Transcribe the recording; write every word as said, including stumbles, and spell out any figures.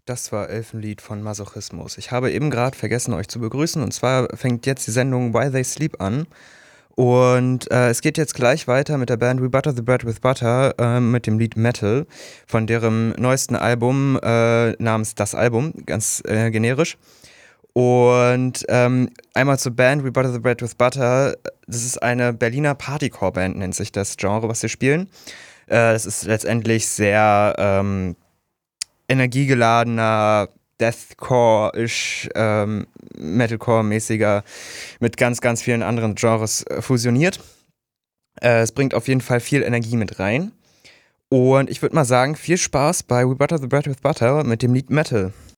Das war Elfenlied von Masochismus. Ich habe eben gerade vergessen, euch zu begrüßen. Und zwar fängt jetzt die Sendung Why They Sleep an. Und äh, es geht jetzt gleich weiter mit der Band We Butter the Bread with Butter äh, mit dem Lied Metal von deren neuesten Album äh, namens Das Album, ganz äh, generisch. Und ähm, einmal zur Band We Butter the Bread with Butter. Das ist eine Berliner Partycore-Band, nennt sich das Genre, was sie spielen. Äh, es ist letztendlich sehr ähm, energiegeladener, Deathcore-isch, ähm, Metalcore-mäßiger, mit ganz, ganz vielen anderen Genres äh, fusioniert. Äh, es bringt auf jeden Fall viel Energie mit rein. Und ich würde mal sagen, viel Spaß bei We Butter the Bread with Butter mit dem Lied Metal.